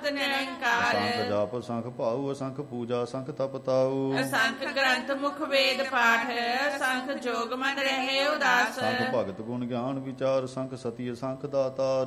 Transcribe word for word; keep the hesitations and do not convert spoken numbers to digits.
ਅਨੰਤ ਨਿਰੰਕਾਰ ਸੰਖ ਜਪ ਸੰਖ ਭਾਉ ਅਸੰਖ ਪੂਜਾ ਸੰਖ ਤਪ ਤਾਉ ਅਸੰਖ ਗ੍ਰੰਥ ਮੁਖ ਵੇਦ ਪਾਠ ਸੰਖ ਜੋਗ ਮਨ ਰਹੇ ਉਦਾਸ ਸੰਖ ਭਗਤ ਗੁਣ ਗਿਆਨ ਵਿਚਾਰ ਸੰਖ ਸਤੀ ਸੰਖ ਦਾਤਾਰ